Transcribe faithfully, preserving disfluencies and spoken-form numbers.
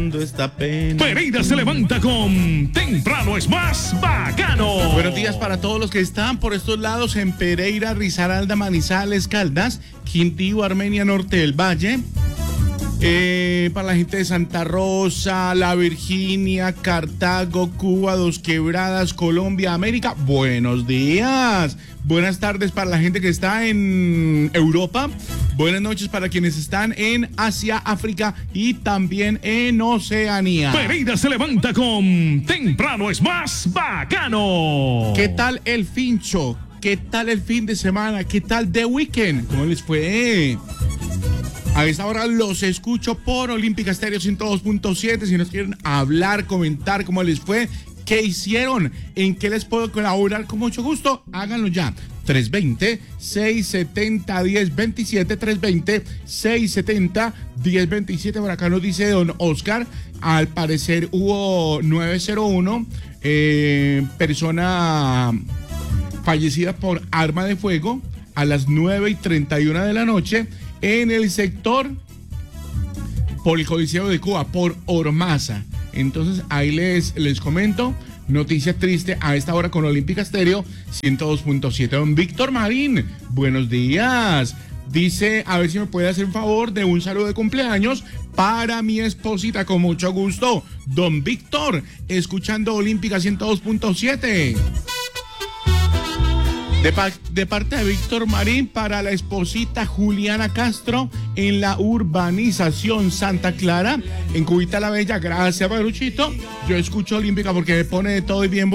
Esta pena. Pereira se levanta con Temprano es más bacano. Buenos días para todos los que están por estos lados en Pereira, Risaralda, Manizales, Caldas, Quintío, Armenia, Norte del Valle. Eh, para la gente de Santa Rosa, La Virginia, Cartago, Cuba, Dos Quebradas, Colombia, América. Buenos días. Buenas tardes para la gente que está en Europa. Buenas noches para quienes están en Asia, África y también en Oceanía. Pereira se levanta con Temprano es más bacano. ¿Qué tal el fincho? ¿Qué tal el fin de semana? ¿Qué tal The Weekend? ¿Cómo les fue? A esta hora los escucho por Olímpica Estéreo ciento dos punto siete. Si nos quieren hablar, comentar cómo les fue, qué hicieron, en qué les puedo colaborar con mucho gusto, háganlo ya. tres dos cero, seis siete cero, uno cero dos siete, tres dos cero, seis siete cero, uno cero dos siete. Por acá nos dice don Oscar, al parecer hubo nueve cero uno, eh, persona fallecida por arma de fuego a las nueve y treinta y una de la noche en el sector por el Coliseo de Cuba, por Ormaza. Entonces ahí les, les comento, noticia triste a esta hora con Olímpica Estéreo ciento dos punto siete. Don Víctor Marín, buenos días. Dice, a ver si me puede hacer un favor de un saludo de cumpleaños para mi esposita, con mucho gusto. Don Víctor, escuchando Olímpica ciento dos punto siete. De, pa de parte de Víctor Marín para la esposita Juliana Castro en la urbanización Santa Clara, en Cubita la Bella. Gracias, Baruchito. Yo escucho Olímpica porque me pone de todo y bien.